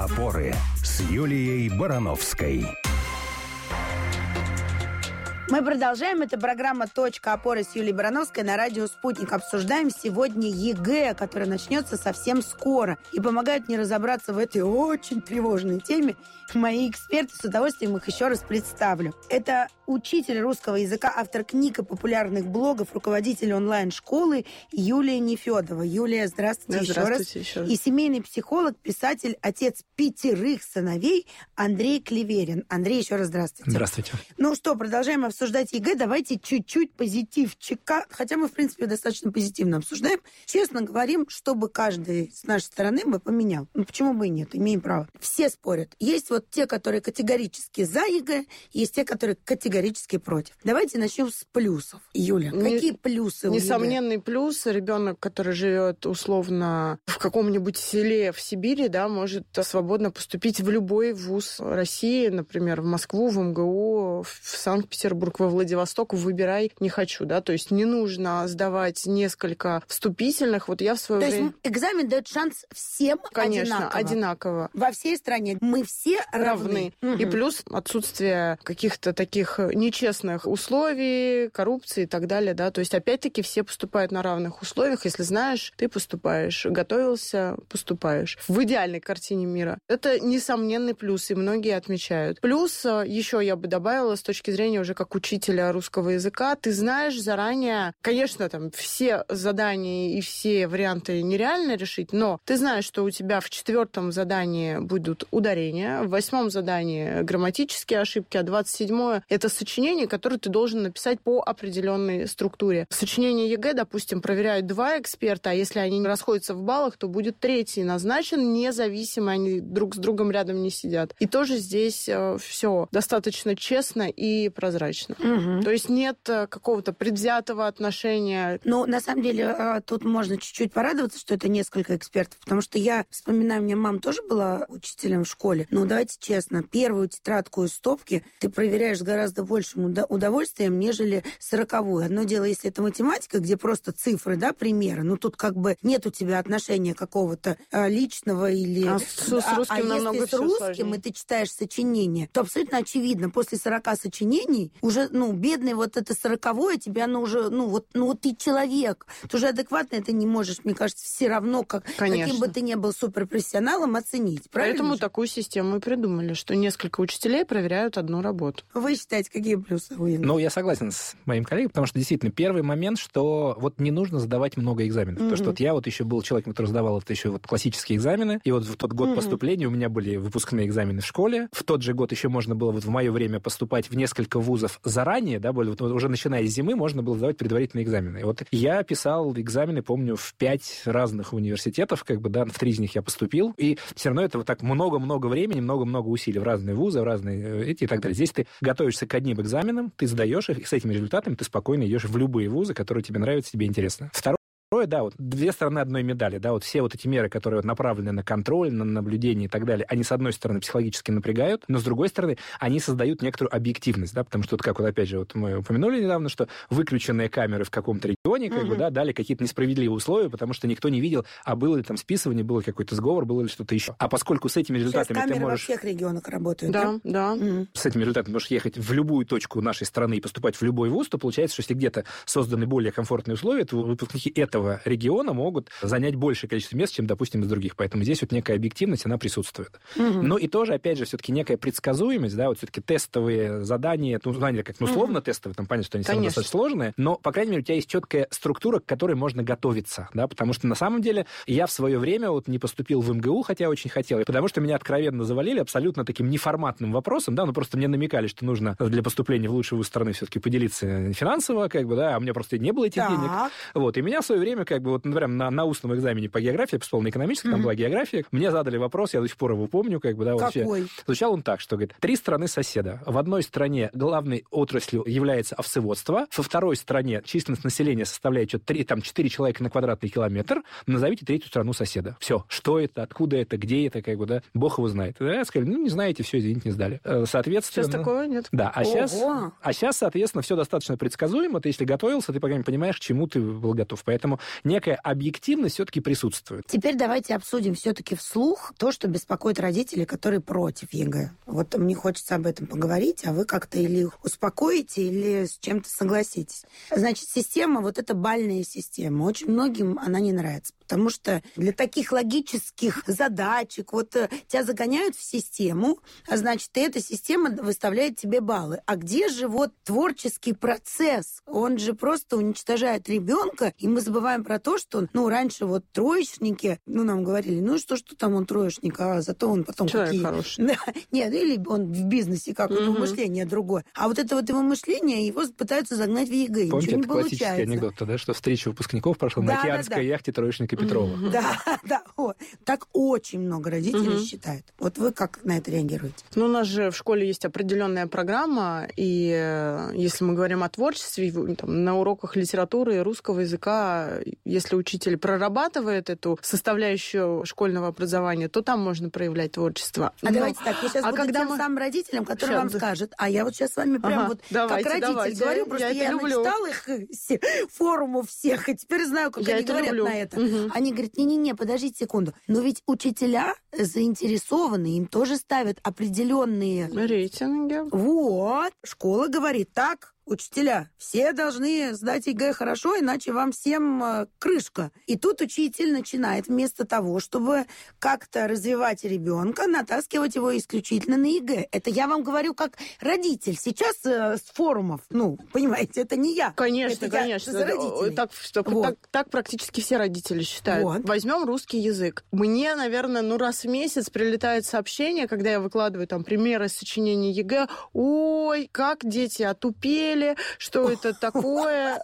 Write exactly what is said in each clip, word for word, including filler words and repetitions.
опоры» с Юлией Барановской. Мы продолжаем. Это программа «Точка опоры» с Юлией Барановской на радио «Спутник». Обсуждаем сегодня ЕГЭ, которое начнется совсем скоро. И помогают мне разобраться в этой очень тревожной теме мои эксперты. С удовольствием их еще раз представлю. Это учитель русского языка, автор книг и популярных блогов, руководитель онлайн-школы Юлия Нефедова. Юлия, здравствуйте, да, еще, здравствуйте раз. еще раз. И семейный психолог, писатель, отец пятерых сыновей Андрей Клеверин. Андрей, еще раз здравствуйте. Здравствуйте. Ну что, продолжаем обсуждать ЕГЭ. Давайте чуть-чуть позитивчика, хотя мы, в принципе, достаточно позитивно обсуждаем. Честно говорим, чтобы каждый с нашей стороны бы поменял. Ну, почему бы и нет? Имеем право. Все спорят. Есть вот те, которые категорически за ЕГЭ, есть те, которые категорически против. Давайте начнем с плюсов. Юля, Не, какие плюсы у ЕГЭ? Несомненный плюс. Ребенок, который живет условно в каком-нибудь селе в Сибири, да, может свободно поступить в любой вуз России, например, в Москву, в МГУ, в Санкт-Петербург, во Владивосток, выбирай, не хочу, да, то есть не нужно сдавать несколько вступительных. Вот я в свое то время... То есть экзамен дает шанс всем Конечно, одинаково? одинаково. Во всей стране мы все равны. равны. Угу. И плюс отсутствие каких-то таких нечестных условий, коррупции и так далее, да, то есть опять-таки все поступают на равных условиях, если знаешь, ты поступаешь, готовился, поступаешь. В идеальной картине мира. Это несомненный плюс, и многие отмечают. Плюс еще я бы добавила с точки зрения уже как учителя русского языка, ты знаешь заранее, конечно, там все задания и все варианты нереально решить, но ты знаешь, что у тебя в четвертом задании будут ударения, в восьмом задании грамматические ошибки, а двадцать седьмое это сочинение, которое ты должен написать по определенной структуре. Сочинение ЕГЭ, допустим, проверяют два эксперта, а если они не расходятся в баллах, то будет третий назначен, независимо, они друг с другом рядом не сидят. И тоже здесь все достаточно честно и прозрачно. Угу. То есть нет какого-то предвзятого отношения. Ну, на самом деле, тут можно чуть-чуть порадоваться, что это несколько экспертов, потому что я вспоминаю, у меня мама тоже была учителем в школе. Но давайте честно, первую тетрадку из стопки ты проверяешь с гораздо большим удовольствием, нежели сороковую. Одно дело, если это математика, где просто цифры, да, примеры, ну тут как бы нет у тебя отношения какого-то а, личного или... А с, с русским а, а намного если с русским, сложнее. И ты читаешь сочинение, то абсолютно очевидно, после сорока сочинений уже, ну, бедный вот это сороковое, тебя, ну, уже, ну, вот, ну, вот ты человек, ты уже адекватно это не можешь, мне кажется, все равно, как, каким бы ты ни был суперпрофессионалом, оценить. Правильно? Поэтому такую систему и придумали, что несколько учителей проверяют одну работу. Вы считаете, какие плюсы у ЕГЭ? Ну, я согласен с моим коллегой, потому что действительно первый момент, что вот не нужно сдавать много экзаменов. Mm-hmm. Потому что вот я вот еще был человеком, который сдавал это еще вот классические экзамены, и вот в тот год mm-hmm. поступления у меня были выпускные экзамены в школе. В тот же год еще можно было вот в мое время поступать в несколько вузов заранее, да, вот уже начиная с зимы можно было сдавать предварительные экзамены. И вот я писал экзамены, помню, в пять разных университетов, как бы, да, в три из них я поступил, и все равно это вот так много-много времени, много-много усилий в разные вузы, в разные эти и так далее. Здесь ты готовишься к одним экзаменам, ты сдаешь их, и с этими результатами ты спокойно идешь в любые вузы, которые тебе нравятся, тебе интересно. Второе, да, вот две стороны одной медали, да, вот все вот эти меры, которые вот направлены на контроль, на наблюдение и так далее, они, с одной стороны, психологически напрягают, но, с другой стороны, они создают некоторую объективность, да, потому что, вот как вот, опять же, вот мы упомянули недавно, что выключенные камеры в каком-то регионе, как uh-huh. бы, да, дали какие-то несправедливые условия, потому что никто не видел, а было ли там списывание, был ли какой-то сговор, было ли что-то еще. А поскольку с этими результатами Сейчас ты можешь... во всех регионах работают, да? Да, да. Uh-huh. С этими результатами можешь ехать в любую точку нашей страны и поступать в любой вуз, то получается, что если где-то созданы более комфортные условия, то выпускники этого региона могут занять большее количество мест, чем, допустим, из других. Поэтому здесь вот некая объективность, она присутствует. Угу. Ну и тоже, опять же, все-таки некая предсказуемость, да, вот все-таки тестовые задания, ну, они как, ну, условно угу. тестовые, там понятно, что они достаточно сложные, но, по крайней мере, у тебя есть четкая структура, к которой можно готовиться, да, потому что, на самом деле, я в свое время вот не поступил в МГУ, хотя очень хотел, потому что меня откровенно завалили абсолютно таким неформатным вопросом, да, ну, просто мне намекали, что нужно для поступления в лучший вуз страны все-таки поделиться финансово, как бы, да, а у меня просто не было этих так. денег. Вот, и меня в свое время, как бы, вот, например, на, на устном экзамене по географии, я поступал на экономический, там mm-hmm. была география, мне задали вопрос, я до сих пор его помню, как бы, да, вот Какой? Звучал он так, что, говорит, три страны соседа. В одной стране главной отраслью является овцеводство, во второй стране численность населения составляет что-то три, там, четыре человека на квадратный километр, назовите третью страну соседа. Все, что это, откуда это, где это, как бы, да, бог его знает. Да, сказали, ну, не знаете, все, извините, не сдали. Соответственно... Сейчас такого нет? Да, а сейчас, а сейчас, соответственно, все достаточно предсказуемо, ты, если готовился, ты, по крайней мере, понимаешь, к чему ты был готов. Поэтому Поэтому некая объективность все-таки присутствует. Теперь давайте обсудим все-таки вслух то, что беспокоит родителей, которые против ЕГЭ. Вот мне хочется об этом поговорить, а вы как-то или успокоите, или с чем-то согласитесь. Значит, система, вот эта бальная система, очень многим она не нравится, потому что для таких логических задачек вот тебя загоняют в систему, а значит, и эта система выставляет тебе баллы. А где же вот творческий процесс? Он же просто уничтожает ребенка, и мы забываем про то, что, ну, раньше вот троечники, ну, нам говорили, ну, что, что там он троечник, а зато он потом человек какие... хороший. Да, нет, или он в бизнесе, как у него угу. мышление другое. А вот это вот его мышление, его пытаются загнать в ЕГЭ, помните, ничего не это классический получается. анекдот, да, что встреча выпускников прошла да, на океанской да, да. яхте троечника Петрова. Mm-hmm. Да, да, о, так очень много родителей Mm-hmm. считают. Вот вы как на это реагируете? Ну, у нас же в школе есть определенная программа, и э, если мы говорим о творчестве, там, на уроках литературы и русского языка, если учитель прорабатывает эту составляющую школьного образования, то там можно проявлять творчество. А Но... давайте так, я сейчас а буду когда тем мы... самым родителям, которые сейчас... вам скажут, а я вот сейчас с вами прям ага, вот давайте, как родитель давайте. говорю, просто я, я люблю. начитала их форумов всех, и теперь знаю, как я они это говорят люблю. на это. Угу. Они говорят, не-не-не, подождите секунду. Но ведь учителя заинтересованы, им тоже ставят определенные... рейтинги. Вот. Школа говорит, так, учителя, все должны сдать ЕГЭ хорошо, иначе вам всем э, крышка. И тут учитель начинает вместо того, чтобы как-то развивать ребенка, натаскивать его исключительно на ЕГЭ. Это я вам говорю как родитель. Сейчас э, с форумов, ну, понимаете, это не я. Конечно, это конечно. Я за родителей. Так, так, вот. так, так практически все родители считают. Вот. Возьмем русский язык. Мне, наверное, ну раз в месяц прилетает сообщение, когда я выкладываю там примеры сочинений ЕГЭ. Ой, как дети отупели, что это такое.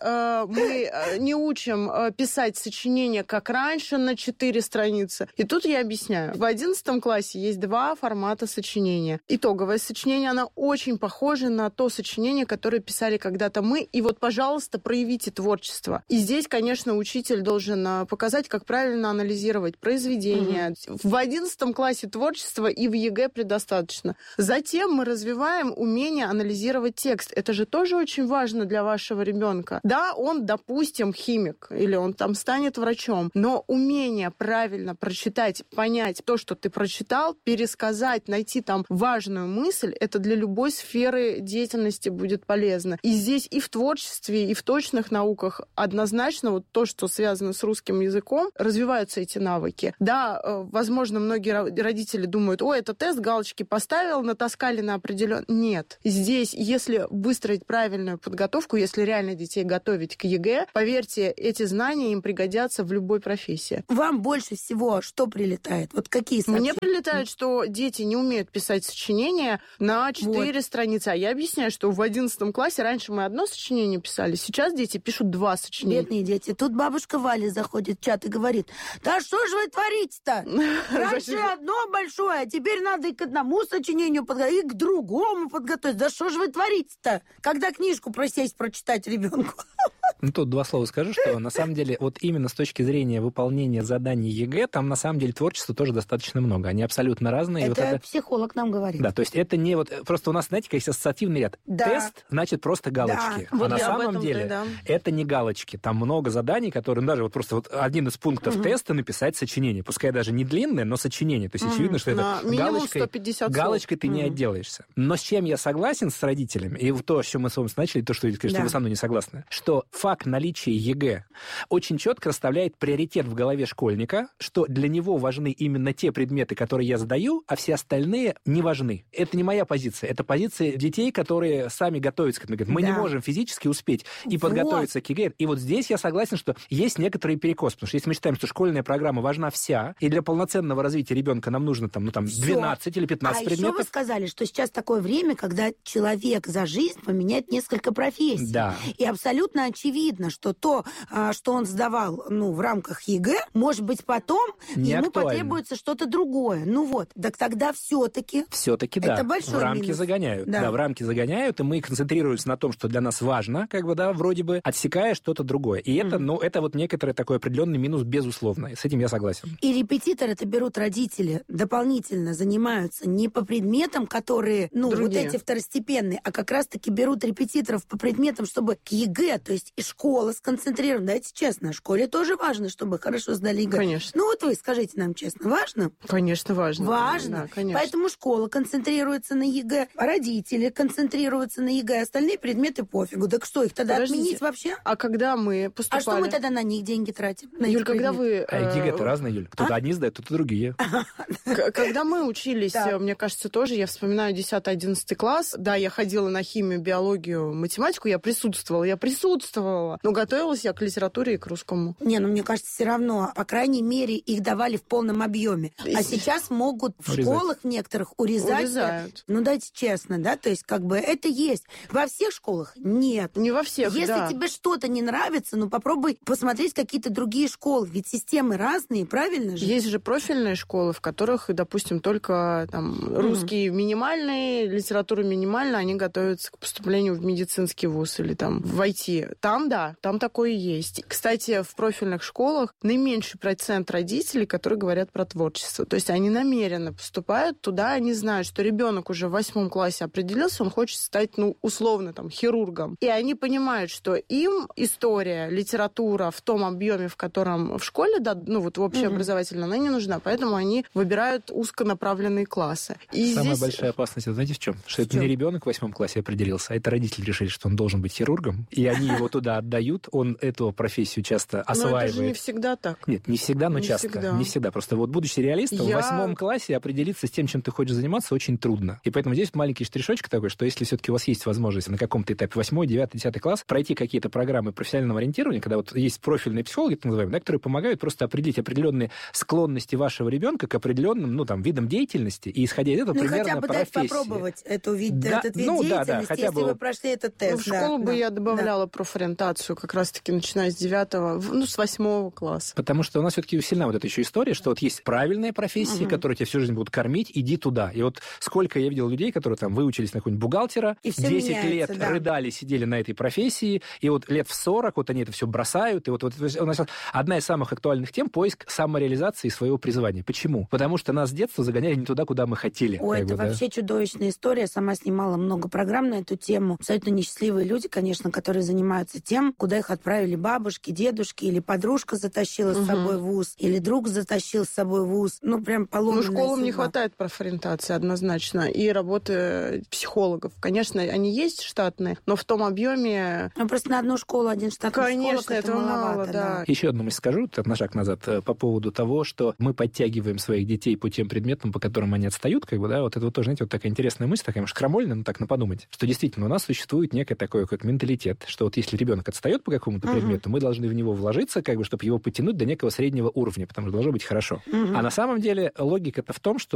Мы не учим писать сочинения, как раньше, на четыре страницы. И тут я объясняю. В одиннадцатом классе есть два формата сочинения. Итоговое сочинение, оно очень похоже на то сочинение, которое писали когда-то мы. И вот, пожалуйста, проявите творчество. И здесь, конечно, учитель должен показать, как правильно анализировать произведение. Mm-hmm. В одиннадцатом классе творчества и в ЕГЭ предостаточно. Затем мы развиваем умение анализировать текст. Это же тоже очень важно для вашего ребенка. Да, он, допустим, химик, или он там станет врачом, но умение правильно прочитать, понять то, что ты прочитал, пересказать, найти там важную мысль, это для любой сферы деятельности будет полезно. И здесь и в творчестве, и в точных науках однозначно вот то, что связано с русским языком, развиваются эти навыки. Да, возможно, многие родители думают, ой, это тест, галочки поставил, натаскали на определенный... Нет. Здесь, если выстроить правильную подготовку, если реально детей готовить к ЕГЭ, поверьте, эти знания им пригодятся в любой профессии. Вам больше всего что прилетает? Вот какие сообщения? Мне прилетает, что дети не умеют писать сочинения на четыре вот. страницы. А я объясняю, что в одиннадцатом классе раньше мы одно сочинение писали, сейчас дети пишут два сочинения. Бедные дети. Тут бабушка Валя заходит в чат и говорит, да что же вы творите-то? Раньше одно большое, а теперь надо и к одному сочинению подготовить, и к другому подготовить. Да что же вы творите-то? Когда книжку просесть, прочитать ребенку? Ну, тут два слова скажу, что на самом деле вот именно с точки зрения выполнения заданий ЕГЭ, там на самом деле творчества тоже достаточно много. Они абсолютно разные. Это, вот это психолог нам говорит. Да, то есть это не вот... Просто у нас, знаете, есть ассоциативный ряд. Да. Тест, значит, просто галочки. Да. А Вот на самом деле да. это не галочки. Там много заданий, которые... Ну, даже вот просто вот один из пунктов угу. теста написать сочинение. Пускай даже не длинное, но сочинение. То есть угу. очевидно, что на это галочкой, галочкой ты угу. не отделаешься. Но с чем я согласен с родителями, и то, с чем мы с вами начали, то, что вы скажете, да. что вы со мной не согласны, что факт наличия ЕГЭ очень четко расставляет приоритет в голове школьника, что для него важны именно те предметы, которые я задаю, а все остальные не важны. Это не моя позиция. Это позиция детей, которые сами готовятся к этому. Мы да. не можем физически успеть и вот. подготовиться к ЕГЭ. И вот здесь я согласен, что есть некоторый перекос. Потому что если мы считаем, что школьная программа важна вся, и для полноценного развития ребенка нам нужно там, ну, там, двенадцать или пятнадцать а предметов. А еще вы сказали, что сейчас такое время, когда человек за жизнь поменяет несколько профессий. Да. И абсолютно очевидно, что то, что он сдавал ну, в рамках ЕГЭ, может быть, потом не ему актуально. Потребуется что-то другое. Ну вот, так тогда все-таки... Все-таки, да. Это большой в рамки минус. загоняют. Да. да, в рамки загоняют, и мы концентрируемся на том, что для нас важно, как бы, да, вроде бы, отсекая что-то другое. И mm-hmm. это, ну, это вот некоторый такой определенный минус, безусловно. И с этим я согласен. И репетиторы-то берут родители, дополнительно занимаются не по предметам, которые, ну, Другие. вот эти второстепенные, а как раз-таки берут репетиторов по предметам, чтобы к ЕГЭ, то есть и школа сконцентрирована. Дайте честно, школе тоже важно, чтобы хорошо сдали ЕГЭ. Конечно. Ну вот вы скажите нам честно, важно? Конечно, важно. Важно. Да, конечно. Поэтому школа концентрируется на ЕГЭ, родители концентрируются на ЕГЭ, остальные предметы пофигу. Так что, их тогда Подождите. отменить вообще? А когда мы поступали... А что мы тогда на них деньги тратим? На Юль, эти когда предметы? вы... А э, ЕГЭ-то разные, Юль. Кто-то А? одни сдает, кто-то другие. К- Когда мы учились, Так. э, мне кажется, тоже, я вспоминаю десятый-одиннадцатый класс, да, я ходила на химию, биологию, математику, я присутствовала, я присутствовала, но готовилась я к литературе и к русскому. Не, ну мне кажется, все равно, по крайней мере, их давали в полном объеме. А сейчас могут в Урезать. школах в некоторых урезать. Урезают. Ну, дайте честно, да, то есть как бы это есть. Во всех школах нет. Не во всех, Если да. тебе что-то не нравится, ну попробуй посмотреть какие-то другие школы, ведь системы разные, правильно же? Есть же профильные школы, в которых, допустим, только там, русский минимальный, литература минимальная, они готовятся к поступлению в медицинский вуз или там в ай ти. Там, да, там такое есть. Кстати, в профильных школах наименьший процент родителей, которые говорят про творчество. То есть они намеренно поступают туда, они знают, что ребенок уже в восьмом классе определился, он хочет стать, ну, условно, там, хирургом. И они понимают, что им история, литература в том объеме, в котором в школе, да, ну, вот в общеобразовательном, она не нужна. Поэтому они выбирают узконаправленные классы. И Самая здесь... большая опасность, это знаете в чем? Что В это чём? не ребенок в восьмом классе определился, а это родители решили, что он должен быть хирургом, и они его туда отдают, он эту профессию часто Но это же не осваивает. всегда так. Нет, не всегда, но Не часто. всегда. Не всегда. Просто вот будучи реалистом, Я- в восьмом классе определиться с тем, чем ты хочешь заниматься, очень трудно. И поэтому здесь маленький штришочек такой, что если все-таки у вас есть возможность на каком-то этапе восьмой, девятый, десятый класс пройти какие-то программы профессионального ориентирования, когда вот есть профильные психологи, так называемые, да, которые помогают просто определить определенные склонности вашего ребенка к определенным, ну, там, видам деятельности, и исходя из этого Ну, примерно хотя бы дать профессии. попробовать эту вид, Да, этот вид ну, да, да, деятельности, хотя если бы вы вот- прошли этот Ну, тест. в да, школу бы да, я да. добавляла профориентацию как раз-таки начиная с девятого, в- ну, с восьмого класса. Потому что у нас все-таки сильна вот эта еще история, что вот есть правильные профессии, Мгм. которые тебя всю жизнь будут кормить, иди туда. И вот сколько я видел людей, которые там выучились на какого-нибудь бухгалтера, И всё десять меняется, лет да. рыдали, сидели на этой профессии, и вот лет в сорок вот они это все бросают. И вот, вот у нас одна из самых актуальных тем — поиск самореализации своего призвания. Почему? Потому что нас с детства загоняли не туда, куда мы хотели. Ой, как это бы, да. вообще чудовищная история. Я сама снимала много программ на эту тему. Абсолютно несчастливые люди, конечно, которые занимаются тем, куда их отправили бабушки, дедушки, или подружка затащила с Мгм. собой в вуз, или друг затащил с собой в вуз. Ну, прям Ну, поломанная школам не судьба. хватает профориентации однозначно, и работы психологов. Конечно, они есть штатные, но в том объеме... Ну, просто на одну школу один штатный Конечно, психолог, это этого маловато, мало, да. Еще одну мысль скажу, так, на шаг назад, э, по поводу того, что мы подтягиваем своих детей по тем предметам, по которым они отстают, как бы, да, вот это вот тоже, знаете, вот такая интересная мысль, такая, может, крамольная, но так на подумать, что действительно у нас существует некое такое, как менталитет, что вот если ребенок отстает по какому-то Мгм. предмету, мы должны в него вложиться, как бы, чтобы его потянуть до некого среднего уровня, потому что должно быть хорошо. Мгм. А на самом деле логика-то в том, что